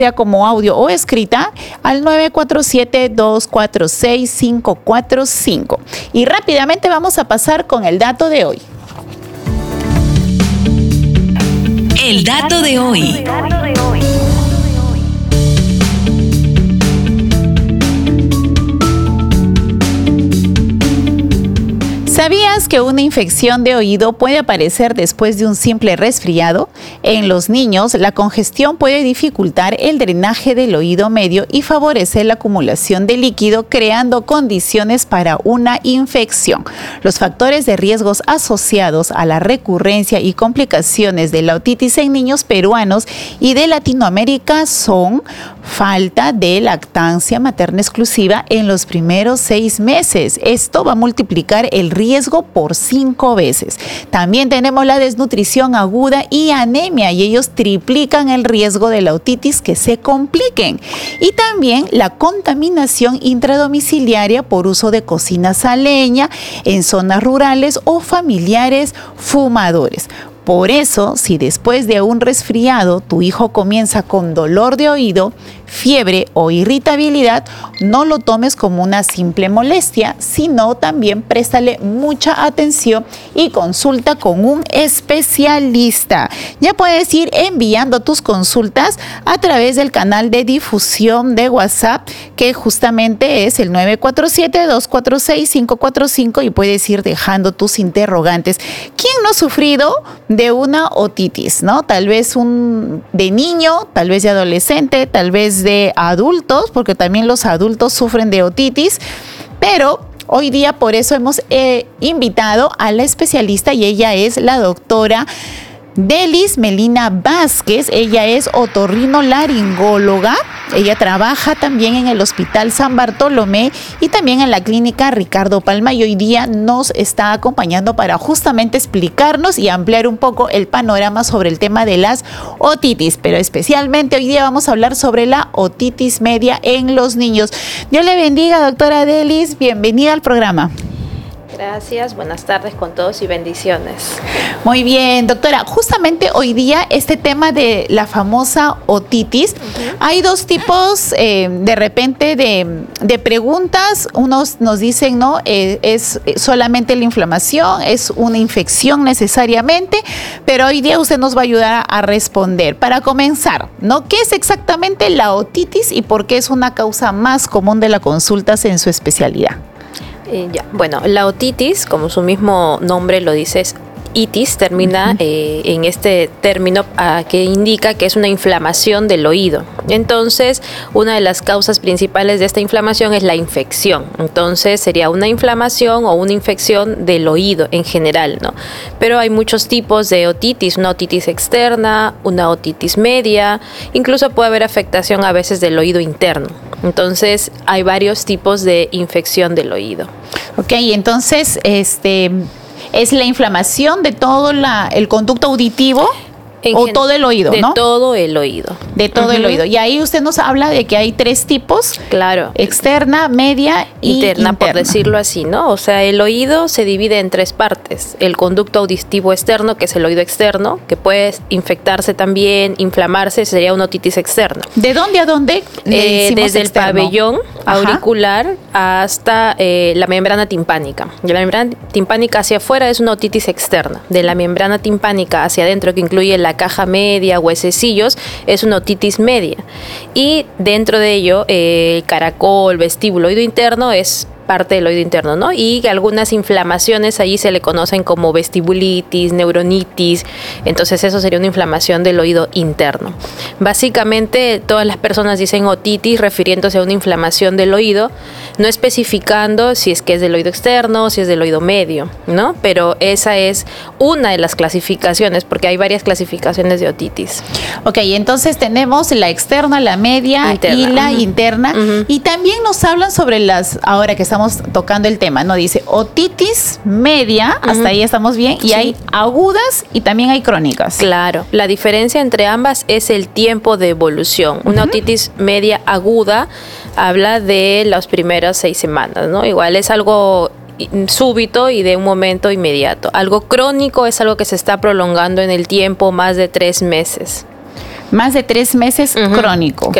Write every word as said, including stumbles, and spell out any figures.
sea como audio o escrita, al nueve cuatro siete, dos cuatro seis, cinco cuatro cinco. Y rápidamente vamos a pasar con el dato de hoy. El dato de hoy. ¿Sabías que una infección de oído puede aparecer después de un simple resfriado? En los niños, la congestión puede dificultar el drenaje del oído medio y favorecer la acumulación de líquido, creando condiciones para una infección. Los factores de riesgos asociados a la recurrencia y complicaciones de la otitis en niños peruanos y de Latinoamérica son falta de lactancia materna exclusiva en los primeros seis meses. Esto va a multiplicar el riesgo por cinco veces. También tenemos la desnutrición aguda y anemia, y ellos triplican el riesgo de la otitis que se compliquen. Y también la contaminación intradomiciliaria por uso de cocinas a leña en zonas rurales o familiares fumadores. Por eso, si después de un resfriado tu hijo comienza con dolor de oído, fiebre o irritabilidad, no lo tomes como una simple molestia, sino también préstale mucha atención y consulta con un especialista. Ya puedes ir enviando tus consultas a través del canal de difusión de WhatsApp, que justamente es el nueve cuatro siete, dos cuatro seis, cinco cuatro cinco, y puedes ir dejando tus interrogantes. ¿Quién no ha sufrido de una otitis, no? Tal vez un de niño, tal vez de adolescente, tal vez de adultos, porque también los adultos sufren de otitis, pero hoy día por eso hemos eh, invitado a la especialista, y ella es la doctora Delis Melina Vázquez. Ella es otorrinolaringóloga. Ella trabaja también en el Hospital San Bartolomé y también en la Clínica Ricardo Palma, y hoy día nos está acompañando para justamente explicarnos y ampliar un poco el panorama sobre el tema de las otitis, pero especialmente hoy día vamos a hablar sobre la otitis media en los niños. Dios le bendiga, doctora Delis, bienvenida al programa. Gracias, buenas tardes con todos y bendiciones. Muy bien, doctora. Justamente hoy día este tema de la famosa otitis, uh-huh. Hay dos tipos eh, de repente de, de preguntas. Unos nos dicen, no, eh, es solamente la inflamación, es una infección necesariamente, pero hoy día usted nos va a ayudar a, a responder. Para comenzar, ¿no? ¿Qué es exactamente la otitis y por qué es una causa más común de las consultas en su especialidad? Eh, ya. Bueno, la otitis, como su mismo nombre lo dice, es itis, termina uh-huh. eh, en este término uh, que indica que es una inflamación del oído. Entonces, una de las causas principales de esta inflamación es la infección. Entonces, sería una inflamación o una infección del oído en general, ¿no? Pero hay muchos tipos de otitis, una otitis externa, una otitis media, incluso puede haber afectación a veces del oído interno. Entonces, hay varios tipos de infección del oído. Ok, entonces, este... ¿es la inflamación de todo la, el conducto auditivo en o gen- todo el oído, de no? De todo el oído. De todo uh-huh. el oído. Y ahí usted nos habla de que hay tres tipos. Claro. Externa, media y interna, interna. por decirlo así, ¿no? O sea, el oído se divide en tres partes. El conducto auditivo externo, que es el oído externo, que puede infectarse también, inflamarse, sería una otitis externa. ¿De dónde a dónde? Eh, desde externo. El pabellón Ajá. auricular hasta eh, la membrana timpánica. De la membrana timpánica hacia afuera es una otitis externa. De la membrana timpánica hacia adentro, que incluye la caja media, huesecillos, es una otitis media. Y dentro de ello, eh, el caracol, vestíbulo, oído interno es parte del oído interno, ¿no? Y algunas inflamaciones allí se le conocen como vestibulitis, neuronitis. Entonces eso sería una inflamación del oído interno. Básicamente todas las personas dicen otitis refiriéndose a una inflamación del oído, no especificando si es que es del oído externo, si es del oído medio, ¿no? Pero esa es una de las clasificaciones, porque hay varias clasificaciones de otitis. Ok, entonces tenemos la externa, la media interna. y la uh-huh. interna. Uh-huh. Y también nos hablan sobre las, ahora que estamos tocando el tema, ¿no? Dice otitis media, uh-huh. hasta ahí estamos bien, y sí. hay agudas y también hay crónicas. Claro, la diferencia entre ambas es el tiempo de evolución. Una uh-huh. otitis media aguda habla de las primeras seis semanas, ¿no? Igual es algo súbito y de un momento inmediato. Algo crónico es algo que se está prolongando en el tiempo, más de tres meses. Más de tres meses uh-huh. crónico.